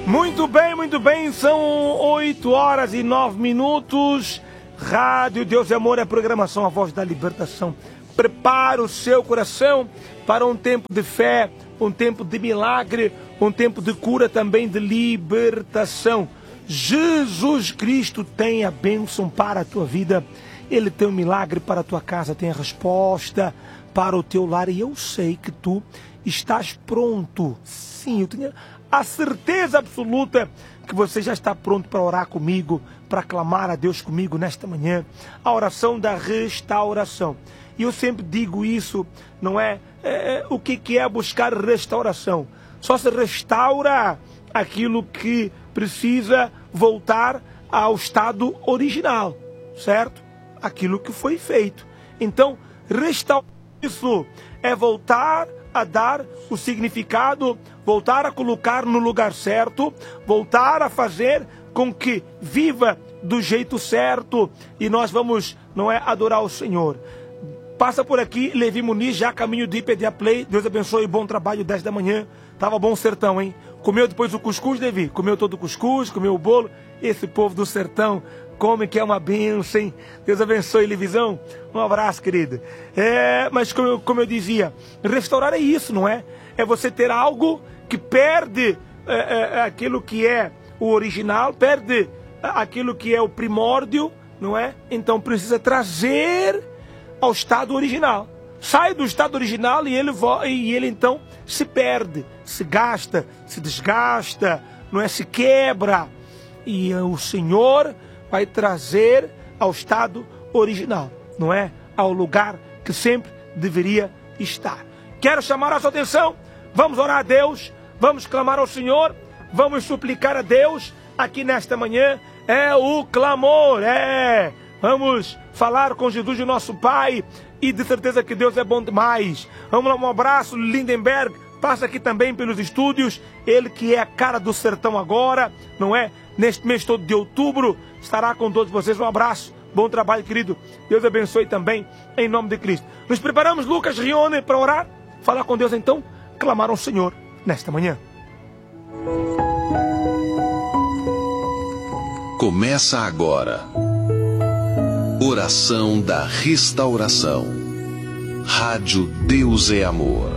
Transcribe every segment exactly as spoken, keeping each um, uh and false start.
Muito bem, muito bem, são oito horas e nove minutos. Rádio Deus e Amor é a programação, a voz da libertação. Prepara o seu coração para um tempo de fé, um tempo de milagre, um tempo de cura, também de libertação. Jesus Cristo tem a bênção para a tua vida. Ele tem um milagre para a tua casa, tem a resposta para o teu lar. E eu sei que tu estás pronto. Sim, eu tenho a certeza absoluta que você já está pronto para orar comigo, para clamar a Deus comigo nesta manhã. A oração da restauração. E eu sempre digo isso, não é? é o que, que é buscar restauração? Só se restaura aquilo que precisa voltar ao estado original, certo? Aquilo que foi feito. Então, restaurar isso é voltar a dar o significado, voltar a colocar no lugar certo, voltar a fazer com que viva do jeito certo. E nós vamos, não é, adorar o Senhor. Passa por aqui, Levi Muniz, já caminho de Pedia Play. Deus abençoe, bom trabalho, dez da manhã. Tava bom o sertão, hein? Comeu depois o cuscuz, Levi? Comeu todo o cuscuz, comeu o bolo. Esse povo do sertão come, que é uma bênção, hein? Deus abençoe, Levizão. Um abraço, querido. É, mas como eu, como eu dizia, restaurar é isso, não é? É você ter algo que perde é, é, aquilo que é o original, perde aquilo que é o primórdio, não é? Então precisa trazer ao estado original. Sai do estado original e ele, e ele então se perde, se gasta, se desgasta, não é? Se quebra. E o Senhor vai trazer ao estado original, não é? Ao lugar que sempre deveria estar. Quero chamar a sua atenção. Vamos orar a Deus, vamos clamar ao Senhor, vamos suplicar a Deus aqui nesta manhã. É o clamor, é... Vamos falar com Jesus, o nosso Pai, e de certeza que Deus é bom demais. Vamos lá, um abraço, Lindenberg, passa aqui também pelos estúdios, ele que é a cara do sertão agora, não é? Neste mês todo de outubro, estará com todos vocês. Um abraço, bom trabalho, querido. Deus abençoe também, em nome de Cristo. Nos preparamos, Lucas Rione, para orar, falar com Deus então, clamar ao Senhor nesta manhã. Começa agora. Oração da Restauração. Rádio Deus é Amor.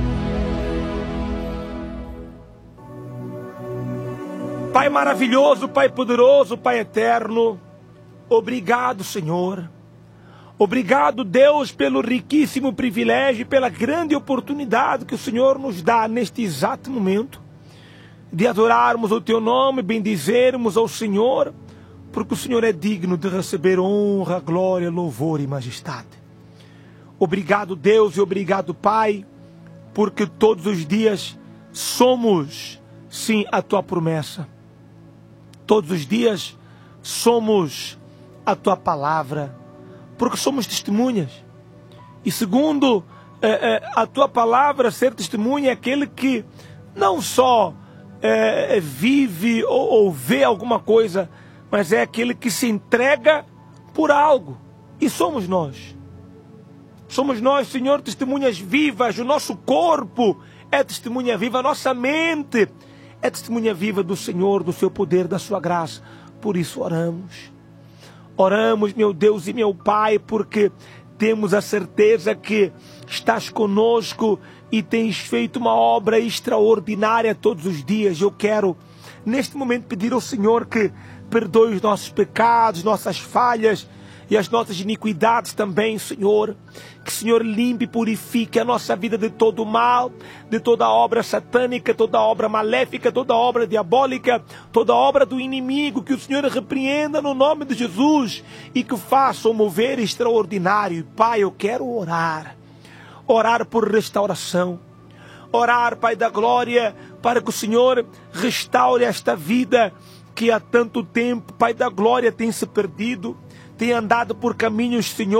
Pai maravilhoso, Pai poderoso, Pai eterno, obrigado, Senhor. Obrigado, Deus, pelo riquíssimo privilégio e pela grande oportunidade que o Senhor nos dá neste exato momento de adorarmos o Teu nome, bendizermos ao Senhor, porque o Senhor é digno de receber honra, glória, louvor e majestade. Obrigado, Deus, e obrigado, Pai, porque todos os dias somos, sim, a Tua promessa. Todos os dias somos a Tua palavra, porque somos testemunhas. E segundo é, é, a Tua palavra, ser testemunha é aquele que não só é, vive ou, ou vê alguma coisa, mas é aquele que se entrega por algo. E somos nós. Somos nós, Senhor, testemunhas vivas. O nosso corpo é testemunha viva. A nossa mente é testemunha viva do Senhor, do Seu poder, da Sua graça. Por isso oramos. Oramos, meu Deus e meu Pai, porque temos a certeza que estás conosco e tens feito uma obra extraordinária todos os dias. Eu quero, neste momento, pedir ao Senhor que perdoe os nossos pecados, nossas falhas e as nossas iniquidades também, Senhor. Que o Senhor limpe e purifique a nossa vida de todo o mal, de toda obra satânica, toda obra maléfica, toda obra diabólica, toda obra do inimigo. Que o Senhor repreenda no nome de Jesus e que faça um mover extraordinário. Pai, eu quero orar. Orar por restauração. Orar, Pai da glória, para que o Senhor restaure esta vida que há tanto tempo, Pai da glória, tem se perdido, tem andado por caminhos, Senhor,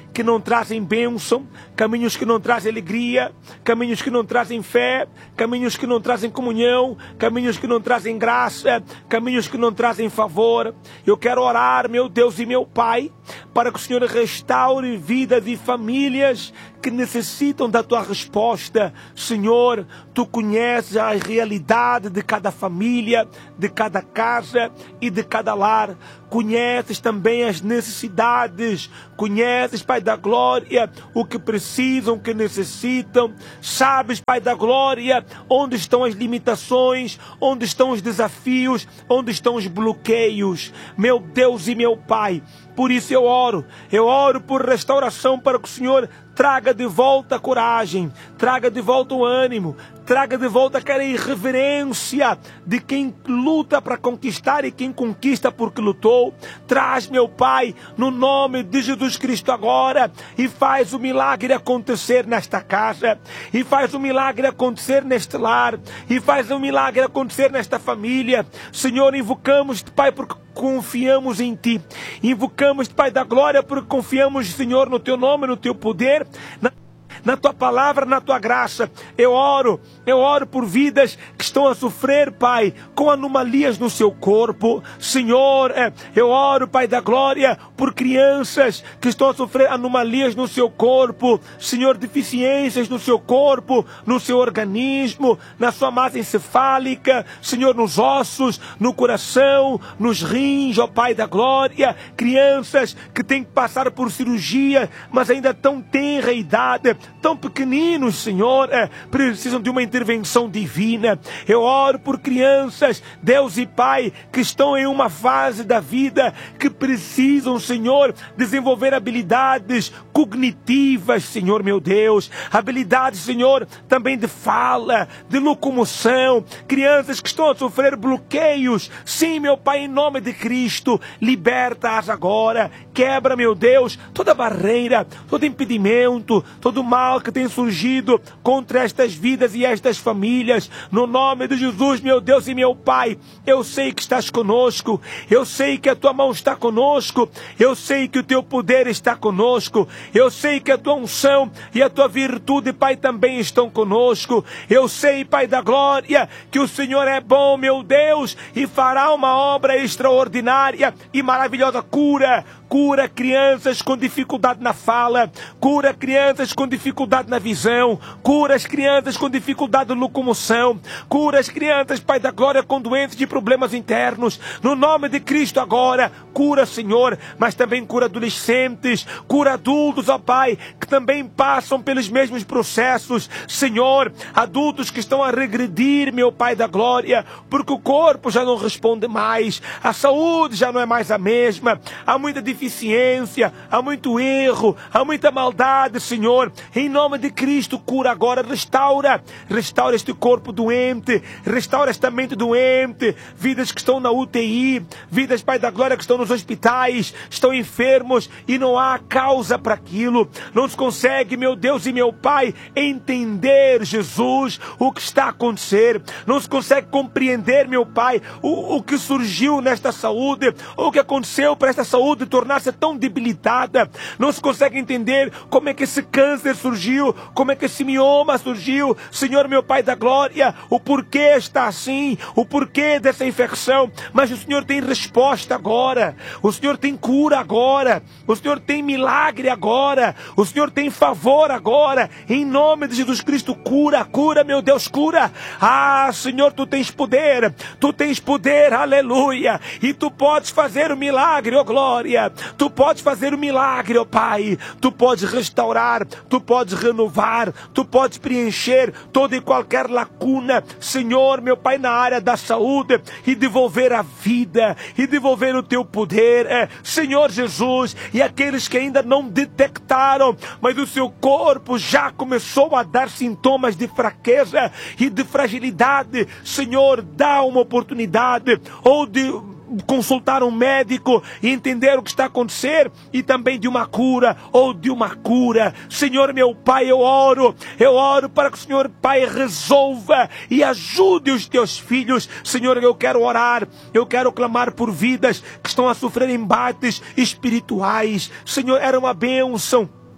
que não trazem bênção, caminhos que não trazem alegria, caminhos que não trazem fé, caminhos que não trazem comunhão, caminhos que não trazem graça, caminhos que não trazem favor. Eu quero orar, meu Deus e meu Pai, para que o Senhor restaure vidas e famílias que necessitam da tua resposta. Senhor, tu conheces a realidade de cada família, de cada casa e de cada lar. Conheces também as necessidades, conheces, Pai da glória, o que precisam, o que necessitam. Sabes, Pai da glória, onde estão as limitações, onde estão os desafios, onde estão os bloqueios. Meu Deus e meu Pai, por isso eu oro, eu oro por restauração, para que o Senhor traga de volta a coragem, traga de volta o ânimo, traga de volta aquela irreverência de quem luta para conquistar e quem conquista porque lutou. Traz, meu Pai, no nome de Jesus Cristo agora, e faz o milagre acontecer nesta casa, e faz o milagre acontecer neste lar, e faz o milagre acontecer nesta família. Senhor, invocamos-te, Pai, porque confiamos em Ti. Invocamos-te, Pai da glória, porque confiamos, Senhor, no Teu nome, no Teu poder, na na tua palavra, na tua graça. Eu oro, eu oro por vidas que estão a sofrer, Pai, com anomalias no seu corpo. Senhor, eu oro, Pai da glória, por crianças que estão a sofrer anomalias no seu corpo. Senhor, deficiências no seu corpo, no seu organismo, na sua massa encefálica, Senhor, nos ossos, no coração, nos rins, ó Pai da glória. Crianças que têm que passar por cirurgia, mas ainda tão tenra idade, tão pequeninos, Senhor, é, precisam de uma intervenção divina. Eu oro por crianças, Deus e Pai, que estão em uma fase da vida que precisam, Senhor, desenvolver habilidades cognitivas, Senhor meu Deus, habilidades, Senhor, também de fala, de locomoção. Crianças que estão a sofrer bloqueios, sim, meu Pai, em nome de Cristo, liberta-as agora. Quebra, meu Deus, toda barreira, todo impedimento, todo mal que tem surgido contra estas vidas e estas famílias. No nome de Jesus, meu Deus e meu Pai, eu sei que estás conosco, eu sei que a tua mão está conosco, eu sei que o teu poder está conosco, eu sei que a tua unção e a tua virtude, Pai, também estão conosco. Eu sei, Pai da glória, que o Senhor é bom, meu Deus, e fará uma obra extraordinária e maravilhosa. Cura, cura crianças com dificuldade na fala, cura crianças com dificuldade na visão, cura as crianças com dificuldade de locomoção, cura as crianças, Pai da glória, com doenças de problemas internos. No nome de Cristo agora, cura, Senhor, mas também cura adolescentes, cura adultos, ó Pai, que também passam pelos mesmos processos. Senhor, adultos que estão a regredir, meu Pai da glória, porque o corpo já não responde mais, a saúde já não é mais a mesma, há muita deficiência, há muito erro, há muita maldade, Senhor. Em nome de Cristo, cura agora, restaura, restaura este corpo doente, restaura esta mente doente, vidas que estão na U T I, vidas, Pai da glória, que estão nos hospitais, estão enfermos e não há causa para aquilo, não se consegue, meu Deus e meu Pai, entender, Jesus, o que está a acontecer, não se consegue compreender, meu Pai, o, o que surgiu nesta saúde, o que aconteceu para esta saúde tornar-se tão debilitada, não se consegue entender como é que esse câncer surgiu, como é que esse mioma surgiu. Senhor, meu Pai da glória, o porquê está assim, o porquê dessa infecção, mas o Senhor tem resposta agora, o Senhor tem cura agora, o Senhor tem milagre agora, o Senhor tem favor agora, em nome de Jesus Cristo. Cura, cura, meu Deus, cura. Ah, Senhor, tu tens poder, tu tens poder, aleluia, e tu podes fazer o milagre, ó glória, tu podes fazer o milagre, ó Pai, tu podes restaurar, tu podes renovar, tu podes preencher toda e qualquer lacuna, Senhor, meu Pai, na área da saúde, e devolver a vida, e devolver o teu poder, é, Senhor Jesus. E aqueles que ainda não detectaram, mas o seu corpo já começou a dar sintomas de fraqueza e de fragilidade, Senhor, dá uma oportunidade, ou de consultar um médico e entender o que está a acontecer, e também de uma cura, ou de uma cura. Senhor, meu Pai, eu oro, eu oro para que o Senhor, Pai, resolva e ajude os teus filhos. Senhor, eu quero orar, eu quero clamar por vidas que estão a sofrer embates espirituais. Senhor, era uma bênção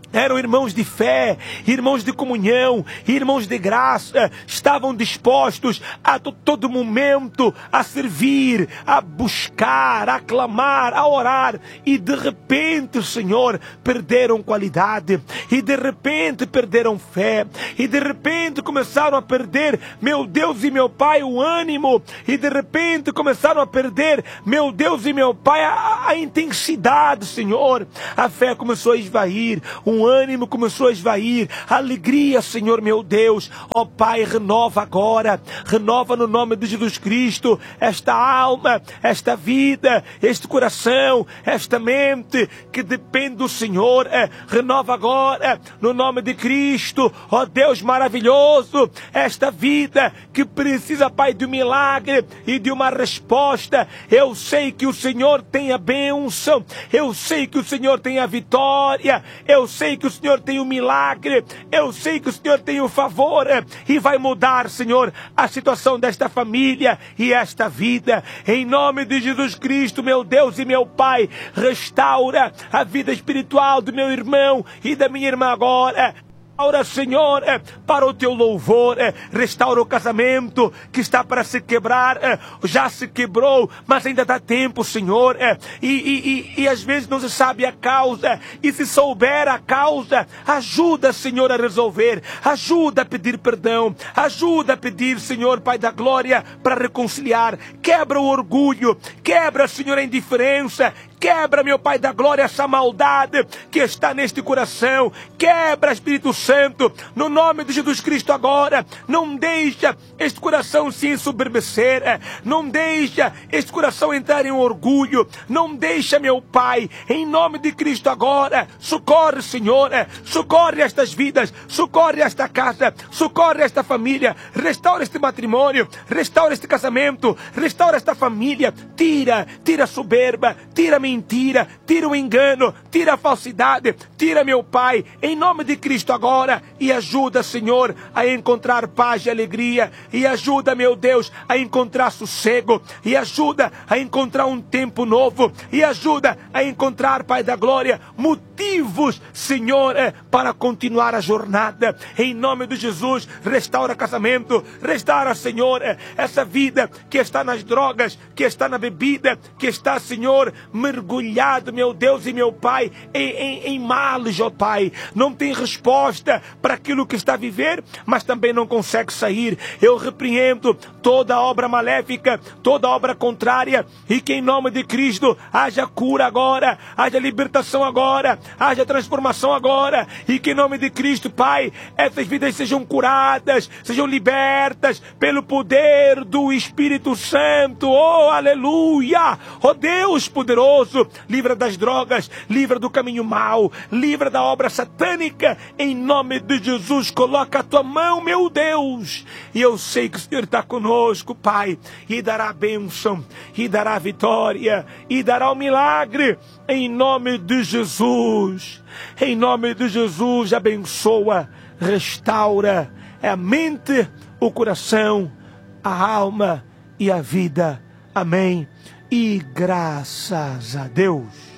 eram irmãos de fé, irmãos de comunhão, irmãos de graça, estavam dispostos a todo momento a servir, a buscar, a clamar, a orar, e de repente, Senhor, perderam qualidade, e de repente perderam fé, e de repente começaram a perder, meu Deus e meu Pai, o ânimo, e de repente começaram a perder, meu Deus e meu Pai, a, a intensidade, Senhor. A fé começou a esvair, o ânimo começou a esvair, a alegria, Senhor meu Deus. Ó Pai, renova agora, renova no nome de Jesus Cristo esta alma, esta vida, este coração, esta mente que depende do Senhor. É, renova agora no nome de Cristo, ó Deus maravilhoso, esta vida que precisa, Pai, de um milagre e de uma resposta. Eu sei que o Senhor tem a bênção, eu sei que o Senhor tem a vitória, eu sei que o Senhor tem o milagre, eu sei que o Senhor tem o favor, e vai mudar, Senhor, a situação desta família e esta vida. Em nome de Jesus Cristo, meu Deus e meu Pai, restaura a vida espiritual do meu irmão e da minha irmã agora. Ora, Senhor, é, para o teu louvor, é, restaura o casamento que está para se quebrar, é, já se quebrou, mas ainda dá tempo, Senhor, é, e, e, e, e às vezes não se sabe a causa, e se souber a causa, ajuda, Senhor, a resolver, ajuda a pedir perdão, ajuda a pedir, Senhor, Pai da glória, para reconciliar, quebra o orgulho, quebra, Senhor, a indiferença, quebra, meu Pai da glória, essa maldade que está neste coração. Quebra, Espírito Santo, no nome de Jesus Cristo agora. Não deixa este coração se ensoberbecer. Não deixa este coração entrar em orgulho. Não deixa, meu Pai, em nome de Cristo agora. Socorre, Senhor. Socorre estas vidas. Socorre esta casa. Socorre esta família. Restaura este matrimônio. Restaura este casamento. Restaura esta família. Tira, tira a soberba. Tira a mentira, tira o engano, tira a falsidade, tira, meu Pai, em nome de Cristo agora, e ajuda, Senhor, a encontrar paz e alegria, e ajuda, meu Deus, a encontrar sossego, e ajuda a encontrar um tempo novo, e ajuda a encontrar, Pai da glória, motivos, Senhor, para continuar a jornada. Em nome de Jesus, restaura casamento, restaura, Senhor, essa vida que está nas drogas, que está na bebida, que está, Senhor, mergulhado, meu Deus e meu Pai, em, em, em males, ó Pai. Não tem resposta para aquilo que está a viver, mas também não consegue sair. Eu repreendo toda obra maléfica, toda obra contrária, e que em nome de Cristo haja cura agora, haja libertação agora, haja transformação agora, e que em nome de Cristo, Pai, essas vidas sejam curadas, sejam libertas pelo poder do Espírito Santo. Oh, aleluia! Oh Deus poderoso, livra das drogas, livra do caminho mau, livra da obra satânica, em nome de Jesus. Coloca a tua mão, meu Deus, e eu sei que o Senhor está conosco, Pai, e dará a bênção, e dará a vitória, e dará o milagre, em nome de Jesus. Em nome de Jesus, abençoa, restaura a mente, o coração, a alma e a vida. Amém. E graças a Deus.